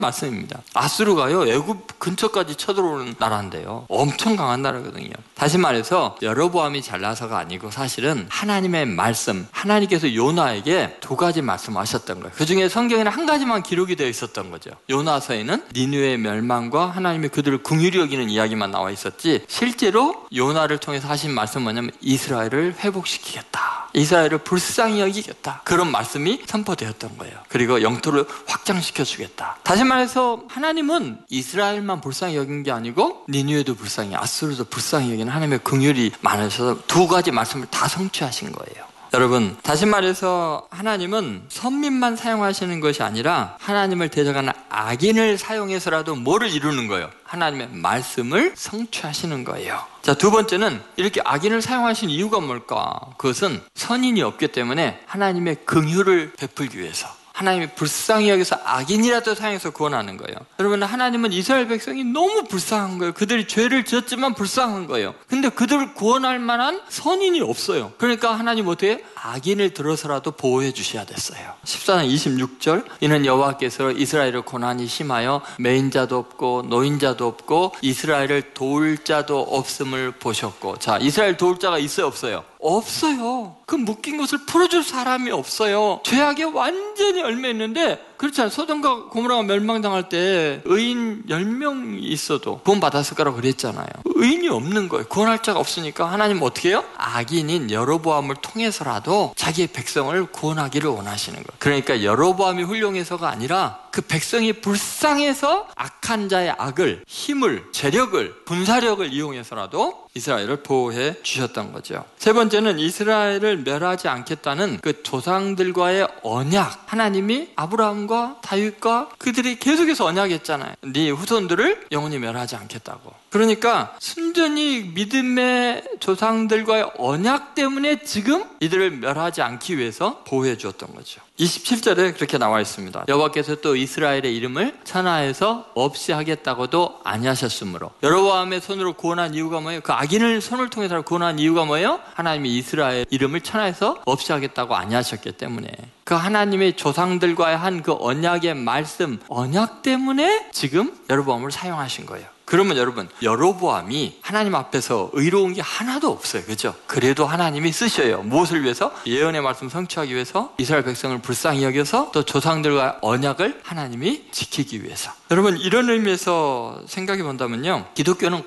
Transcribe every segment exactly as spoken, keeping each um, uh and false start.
말씀입니다. 아수르가요 애굽 근처까지 쳐들어오는 나라인데요, 엄청 강한 나라거든요. 다시 말해서 여로보암이 잘나서가 아니고 사실은 하나님의 말씀, 하나님께서 요나에게 두 가지 말씀하셨던 거예요. 그 중에 성경에는 한 가지만 기록이 되어 있었던 거죠. 요나서에는 니느웨의 멸망과 하나님이 그들을 긍휼히 여기는 이야기만 나와 있었지, 실제로 요나를 통해서 하신 말씀은 뭐냐면 이스라엘을 회복시키겠다, 이스라엘을 불쌍히 여기겠다, 그런 말씀이 선포되었던 거예요. 그리고 영토를 확장시켜 주겠다. 다시 말해서 하나님은 이스라엘만 불쌍히 여긴 게 아니고 니느웨도 불쌍히, 아수르도 불쌍히 여기는 하나님의 긍휼이 많으셔서 두 가지 말씀을 다 성취하신 거예요. 여러분, 다시 말해서 하나님은 선민만 사용하시는 것이 아니라 하나님을 대적하는 악인을 사용해서라도 뭐를 이루는 거예요? 하나님의 말씀을 성취하시는 거예요. 자, 두 번째는 이렇게 악인을 사용하신 이유가 뭘까? 그것은 선인이 없기 때문에 하나님의 긍휼을 베풀기 위해서, 하나님이 불쌍히 여기서 악인이라도 사용해서 구원하는 거예요. 여러분, 하나님은 이스라엘 백성이 너무 불쌍한 거예요. 그들이 죄를 지었지만 불쌍한 거예요. 근데 그들을 구원할 만한 선인이 없어요. 그러니까 하나님 어떻게? 악인을 들어서라도 보호해 주셔야 됐어요. 십사 장 이십육 절, 이는 여호와께서 이스라엘의 고난이 심하여 매인자도 없고 노인자도 없고 이스라엘을 도울 자도 없음을 보셨고. 자, 이스라엘 도울 자가 있어요, 없어요? 없어요. 그 묶인 것을 풀어줄 사람이 없어요. 죄악에 완전히 얽매있는데, 그렇잖아요. 소돔과 고모라가 멸망당할 때 의인 열 명이 있어도 구원받았을 거라고 그랬잖아요. 의인이 없는 거예요. 구원할 자가 없으니까 하나님 어떻게 해요? 악인인 여로보암을 통해서라도 자기의 백성을 구원하기를 원하시는 거예요. 그러니까 여로보암이 훌륭해서가 아니라 그 백성이 불쌍해서 악한 자의 악을, 힘을, 재력을, 분사력을 이용해서라도 이스라엘을 보호해 주셨던 거죠. 세 번째는 이스라엘을 멸하지 않겠다는 그 조상들과의 언약. 하나님이 아브라함과 다윗과 그들이 계속해서 언약했잖아요. 네 후손들을 영원히 멸하지 않겠다고. 그러니까 순전히 믿음의 조상들과의 언약 때문에 지금 이들을 멸하지 않기 위해서 보호해 주었던 거죠. 이십칠 절에 그렇게 나와 있습니다. 여호와께서 또 이스라엘의 이름을 천하에서 없이 하겠다고도 아니하셨으므로. 여로보암의 손으로 구원한 이유가 뭐예요? 그 악인을 손을 통해서 구원한 이유가 뭐예요? 하나님이 이스라엘 이름을 천하에서 없이 하겠다고 아니하셨기 때문에. 그 하나님의 조상들과의 한 그 언약의 말씀, 언약 때문에 지금 여로보암을 사용하신 거예요. 그러면 여러분, 여로보암이 하나님 앞에서 의로운 게 하나도 없어요. 그렇죠? 그래도 하나님이 쓰셔요. 무엇을 위해서? 예언의 말씀 성취하기 위해서, 이스라엘 백성을 불쌍히 여겨서, 또 조상들과 언약을 하나님이 지키기 위해서. 여러분, 이런 의미에서 생각해 본다면요, 기독교는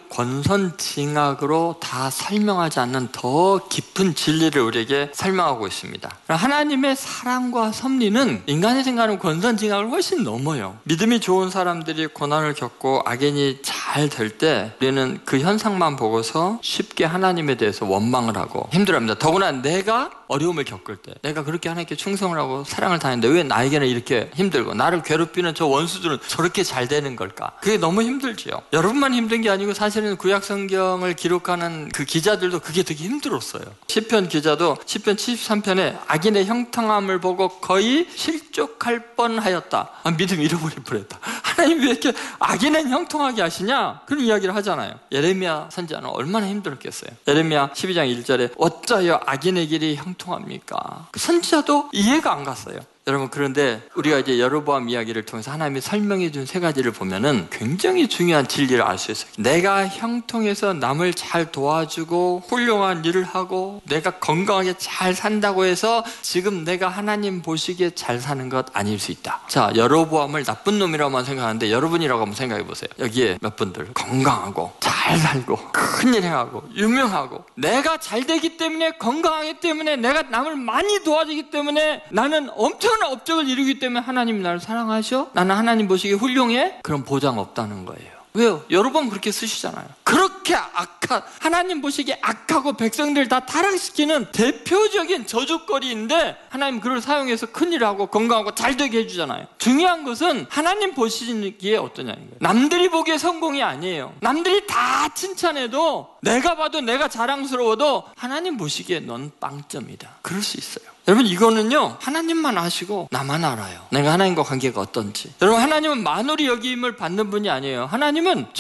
권선징악으로 다 설명하지 않는 더 깊은 진리를 우리에게 설명하고 있습니다. 하나님의 사랑과 섭리는 인간이 생각하는 권선징악을 훨씬 넘어요. 믿음이 좋은 사람들이 고난을 겪고 악인이 잘 될 때 우리는 그 현상만 보고서 쉽게 하나님에 대해서 원망을 하고 힘들어합니다. 더구나 내가 어려움을 겪을 때, 내가 그렇게 하나님께 충성을 하고 사랑을 다했는데 왜 나에게는 이렇게 힘들고 나를 괴롭히는 저 원수들은 저렇게 잘 되는 걸까? 그게 너무 힘들지요. 여러분만 힘든 게 아니고 사실은 구약 성경을 기록하는 그 기자들도 그게 되게 힘들었어요. 시편 기자도 시편 칠십삼 편에 악인의 형통함을 보고 거의 실족할 뻔하였다. 아, 믿음 잃어버릴 뻔했다. 하나님 왜 이렇게 악인은 형통하게 하시냐? 그런 이야기를 하잖아요. 예레미야 선지자는 얼마나 힘들었겠어요. 예레미야 십이 장 일 절에 어쩌여 악인의 길이 형통합니까? 그 선지자도 이해가 안 갔어요. 여러분, 그런데 우리가 이제 여로보암 이야기를 통해서 하나님이 설명해 준 세 가지를 보면은 굉장히 중요한 진리를 알 수 있어요. 내가 형통해서 남을 잘 도와주고 훌륭한 일을 하고 내가 건강하게 잘 산다고 해서 지금 내가 하나님 보시기에 잘 사는 것 아닐 수 있다. 자, 여로보암을 나쁜 놈이라고만 생각하는데 여러분이라고 한번 생각해 보세요. 여기에 몇 분들 건강하고 잘 살고 큰일 행하고 유명하고 내가 잘 되기 때문에, 건강하기 때문에, 내가 남을 많이 도와주기 때문에, 나는 엄청 업적을 이루기 때문에 하나님이 나를 사랑하셔? 나는 하나님 보시기에 훌륭해? 그런 보장 없다는 거예요. 왜요? 여러 번 그렇게 쓰시잖아요. 그렇게 악한, 하나님 보시기에 악하고 백성들 다 타락시키는 대표적인 저주거리인데 하나님 그걸 사용해서 큰일을 하고 건강하고 잘 되게 해주잖아요. 중요한 것은 하나님 보시기에 어떠냐는 거예요. 남들이 보기에 성공이 아니에요. 남들이 다 칭찬해도, 내가 봐도 내가 자랑스러워도 하나님 보시기에 넌 빵점이다. 그럴 수 있어요. 여러분, 이거는요 하나님만 아시고 나만 알아요. 내가 하나님과 관계가 어떤지. 여러분, 하나님은 만홀히 여김을 받는 분이 아니에요. 하나님은 절대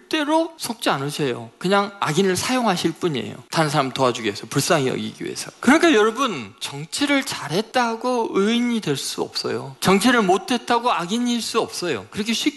절대로 속지 않으세요. 그냥 악인을 사용하실 뿐이에요. 다른 사람 도와주기 위해서, 불쌍히 여기기 위해서. 그러니까 여러분, 정치를 잘했다고 의인이 될 수 없어요. 정치를 못했다고 악인일 수 없어요. 그렇게 쉽게